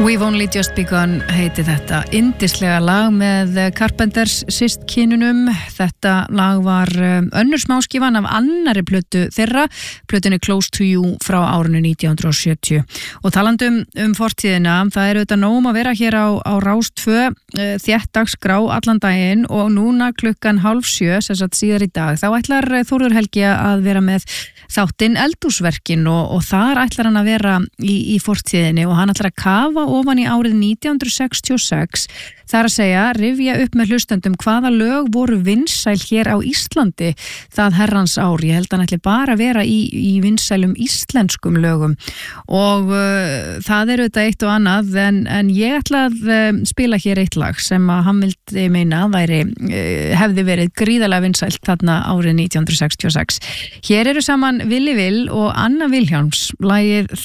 We've Only Just Begun heiti þetta yndislega lag með Carpenters systkinunum. Þetta lag var önnur smáskífan af annari plötu þeirra, plötunni Close to You frá árinu 1970. Og talandi fortíðina, það auðvitað nóg að vera hér á Rás 2, þétt dagskrá allan daginn og núna klukkan 6:30, sem sagt síðar í dag, þá ætlar Þórður Helgi að vera með þáttinn Eldhúsverkin og þar ætlar hann að vera í fortíðinni og hann ætlar að kafa ofan í árið 1966, þar að segja, rifja upp með hlustendum hvaða lög voru vinsæl hér á Íslandi það herrans ár. Ég held að hann ætli bara að vera í vinsælum íslenskum lögum og það auðvitað eitt og annað en ég ætla að spila hér eitt lag sem að hann vildi meina hefði verið gríðarlega vinsælt þarna árið 1966. Hér eru saman Willi Will og Anna Vilhjálms, lagið